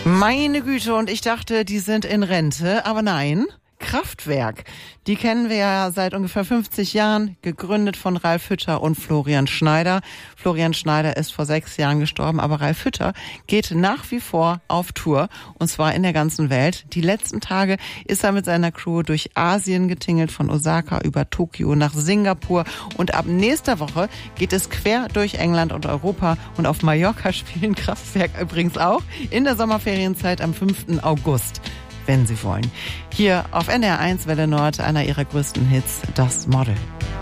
Meine Güte, und ich dachte, die sind in Rente, aber nein. Kraftwerk. Die kennen wir ja seit ungefähr 50 Jahren, gegründet von Ralf Hütter und Florian Schneider. Florian Schneider ist vor 6 Jahren gestorben, aber Ralf Hütter geht nach wie vor auf Tour, und zwar in der ganzen Welt. Die letzten Tage ist er mit seiner Crew durch Asien getingelt, von Osaka über Tokio nach Singapur, und ab nächster Woche geht es quer durch England und Europa, und auf Mallorca spielen Kraftwerk übrigens auch in der Sommerferienzeit am 5. August. Wenn Sie wollen. Hier auf NDR1 Welle Nord, einer ihrer größten Hits, Das Model.